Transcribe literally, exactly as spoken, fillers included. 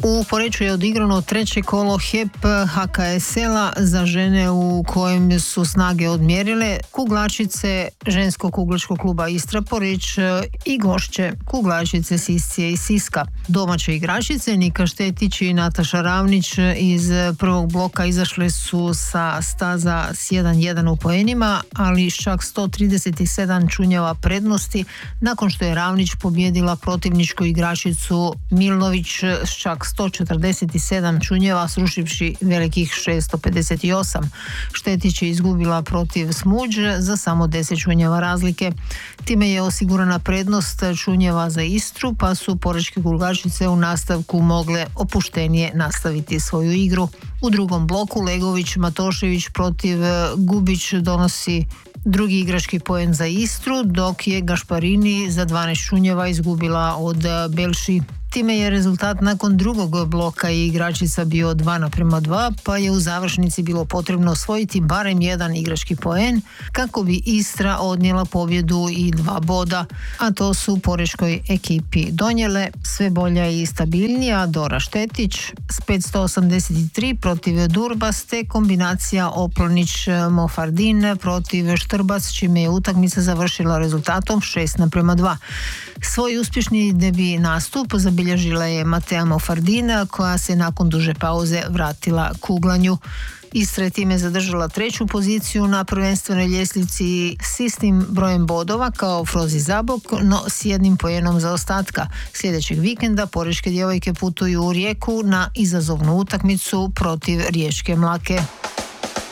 U Poreču je odigrano treće kolo H E P H K S L-a za žene u kojem su snage odmjerile kuglačice ženskog kuglačkog kluba Istra Poreč i gošće kuglačice Siscije i Siska. Domaće igračice Nika Štetić i Nataša Ravnić iz prvog bloka izašle su sa staza s jedan jedan u poenima, ali čak sto trideset sedam čunjeva prednosti nakon što je Ravnić pobjedila protivničku igračicu Milnović s čak sto četrdeset sedam čunjeva, srušivši velikih šesto pedeset osam. Štetić je izgubila protiv Smuđ za samo deset čunjeva razlike. Time je osigurana prednost čunjeva za Istru, pa su porečke kuglačice u nastavku mogle opuštenije nastaviti svoju igru. U drugom bloku Legović Matošević protiv Gubić donosi drugi igrački poen za Istru, dok je Gašparini za dvanaest čunjeva izgubila od Belši. Time je rezultat nakon drugog bloka i igračica bio dva naprema dva, pa je u završnici bilo potrebno osvojiti barem jedan igrački poen kako bi Istra odnijela pobjedu i dva boda, a to su porečkoj ekipi donijele sve bolja i stabilnija Dora Štetić s petsto osamdeset tri protiv Durbas te kombinacija Oplonić-Mofardin protiv Štrbac, čime je utakmica završila rezultatom šest naprema dva. Svoj uspješni debi nastup zabilježila je Matea Mofardina, koja se nakon duže pauze vratila kuglanju. Istra je time zadržala treću poziciju na prvenstvenoj ljestvici s istim brojem bodova kao Frozi Zabok, no s jednim pojenom zaostatka. Sljedećeg vikenda porečke djevojke putuju u Rijeku na izazovnu utakmicu protiv riječke Mlake.